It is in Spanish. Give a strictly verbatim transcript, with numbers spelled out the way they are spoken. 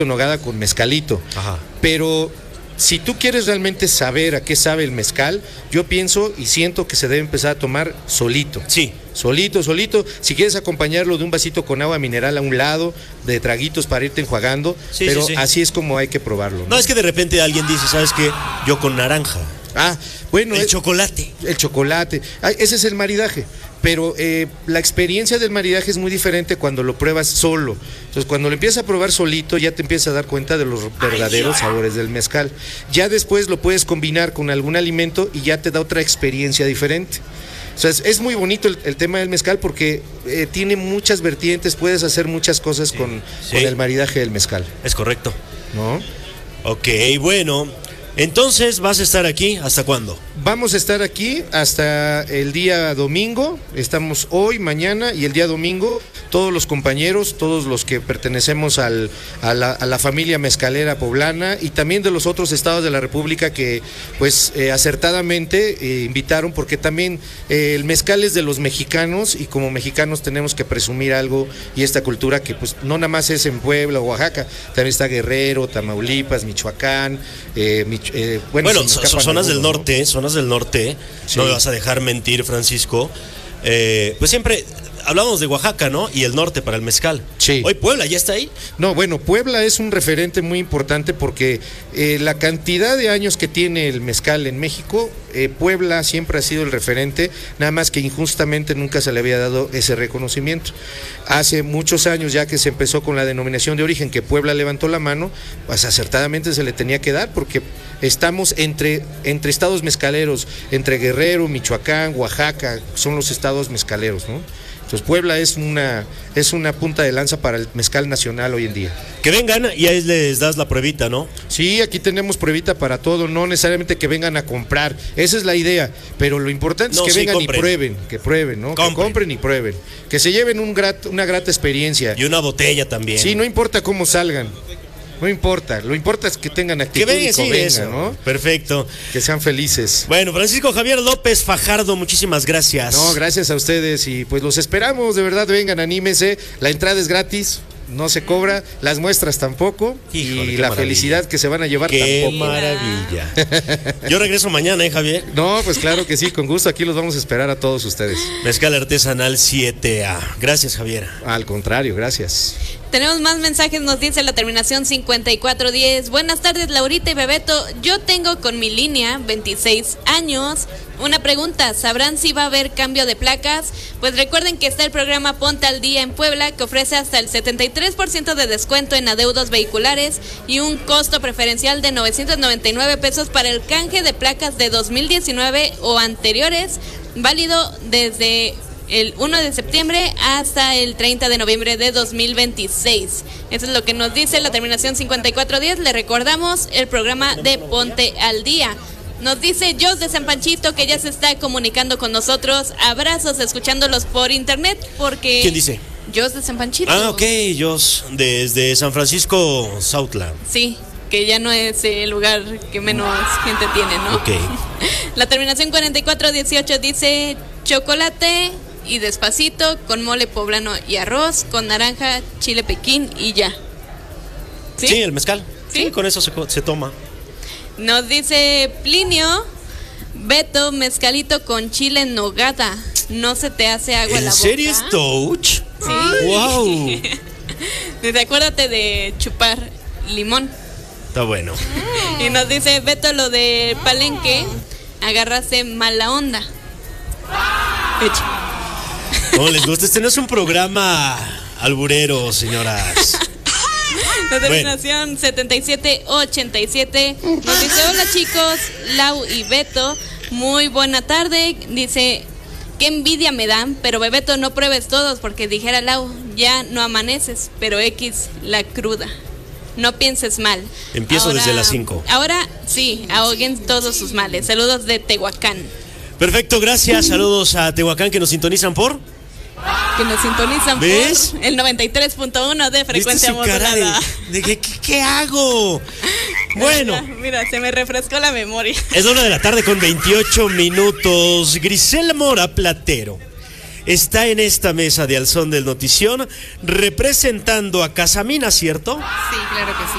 nogada con mezcalito. Ajá. Pero si tú quieres realmente saber a qué sabe el mezcal, yo pienso y siento que se debe empezar a tomar solito. Sí. Solito, solito. Si quieres acompañarlo de un vasito con agua mineral a un lado, de traguitos para irte enjuagando, Sí, pero sí, sí. así es como hay que probarlo, ¿no? No, es que de repente alguien dice, ¿sabes qué? Yo con naranja. Ah, bueno. El es- chocolate. El chocolate. Ah, ese es el maridaje. Pero eh, la experiencia del maridaje es muy diferente cuando lo pruebas solo. Entonces, cuando lo empiezas a probar solito, ya te empiezas a dar cuenta de los verdaderos sabores del mezcal. Ya después lo puedes combinar con algún alimento y ya te da otra experiencia diferente. O sea, es, es muy bonito el, el tema del mezcal porque eh, tiene muchas vertientes, puedes hacer muchas cosas con, sí. con el maridaje del mezcal, Es correcto. ¿no? Ok, bueno. Entonces, ¿vas a estar aquí hasta cuándo? Vamos a estar aquí hasta el día domingo. Estamos hoy, mañana y el día domingo. Todos los compañeros, todos los que pertenecemos al, a, la, a la familia mezcalera poblana y también de los otros estados de la República que, pues, eh, acertadamente eh, invitaron, porque también eh, el mezcal es de los mexicanos y como mexicanos tenemos que presumir algo y esta cultura que, pues, no nada más es en Puebla o Oaxaca, también está Guerrero, Tamaulipas, Michoacán, eh, Mich eh, bueno, Bueno, se me so- escapan zonas del algunos, ¿no? norte, zonas del norte, Sí. no me vas a dejar mentir, Francisco. Eh, pues siempre hablamos de Oaxaca, ¿no? Y el norte para el mezcal. Sí. Hoy Puebla ya está ahí. No, bueno, Puebla es un referente muy importante porque eh, la cantidad de años que tiene el mezcal en México, eh, Puebla siempre ha sido el referente, nada más que injustamente nunca se le había dado ese reconocimiento. Hace muchos años ya que se empezó con la denominación de origen, que Puebla levantó la mano, pues acertadamente se le tenía que dar porque estamos entre, entre estados mezcaleros, entre Guerrero, Michoacán, Oaxaca, son los estados mezcaleros, ¿no? Entonces Puebla es una, es una punta de lanza para el mezcal nacional hoy en día. Que vengan y ahí les das la pruebita, ¿no? Sí, aquí tenemos pruebita para todo, no necesariamente que vengan a comprar, esa es la idea, pero lo importante No, es que sí, vengan compren. y prueben, que prueben, ¿no? Compren. Que compren y prueben, que se lleven un grat, una grata experiencia. Y una botella también. Sí, no importa cómo salgan, no importa, lo importa es que tengan que actitud vengan, y sí, convengan, eso. ¿no? Perfecto. Que sean felices. Bueno, Francisco Javier López Fajardo, muchísimas gracias. No, gracias a ustedes y pues los esperamos, de verdad, vengan, anímense, la entrada es gratis, no se cobra, las muestras tampoco. Híjole, y qué la maravilla. felicidad que se van a llevar Qué tampoco. maravilla. Yo regreso mañana, ¿eh, Javier? No, pues claro que sí, con gusto aquí los vamos a esperar a todos ustedes. Mezcal Artesanal siete A. Gracias, Javier. Al contrario, gracias. Tenemos más mensajes, nos dice la terminación cincuenta y cuatro diez. Buenas tardes, Laurita y Bebeto. Yo tengo con mi línea veintiséis años. Una pregunta, ¿sabrán si va a haber cambio de placas? Pues recuerden que está el programa Ponte al Día en Puebla, que ofrece hasta el setenta y tres por ciento de descuento en adeudos vehiculares y un costo preferencial de novecientos noventa y nueve pesos para el canje de placas de dos mil diecinueve o anteriores, válido desde el uno de septiembre hasta el treinta de noviembre de dos mil veintiséis. Eso es lo que nos dice la terminación cincuenta y cuatro diez. Le recordamos el programa de Ponte al Día. Nos dice Jos de San Panchito que ya se está comunicando con nosotros. Abrazos, escuchándolos por internet porque... ¿Quién dice? Jos de San Panchito. Ah, ok, Jos, desde San Francisco, Southland. Sí, que ya no es el lugar que menos gente tiene, ¿no? Ok. La terminación cuarenta y cuatro dieciocho dice chocolate y despacito con mole poblano y arroz, con naranja, chile piquín y ya. ¿Sí? ¿Sí? el mezcal. ¿Sí? Sí, con eso se, co- se toma. Nos dice Plinio, Beto, mezcalito con chile en nogada. No se te hace agua ¿En la boca. serio es touch? Sí. Wow. Dice, acuérdate de chupar limón. Está bueno. Y nos dice Beto lo de Palenque, agarrase mala onda. Echa. ¿Cómo les gusta? Este no es un programa alburero, señoras. La terminación setenta y siete ochenta y siete nos dice, hola chicos, Lau y Beto, muy buena tarde. Dice, qué envidia me dan, pero Bebeto no pruebes todos, porque dijera Lau, ya no amaneces, pero X la cruda. No pienses mal. Empiezo Ahora- desde las cinco. Ahora sí, ahoguen todos sus males. Saludos de Tehuacán. Perfecto, gracias. Saludos a Tehuacán que nos sintonizan por. Que nos sintonizan ¿Ves? por el noventa y tres punto uno de frecuencia ¿Viste su cara de, modulada. de que, ¿qué, qué hago? Bueno, Mira, mira, se me refrescó la memoria. es la una de la tarde con veintiocho minutos. Grisel Mora Platero está en esta mesa de Al Son del Notición representando a Casamina, ¿cierto? Sí, claro que sí.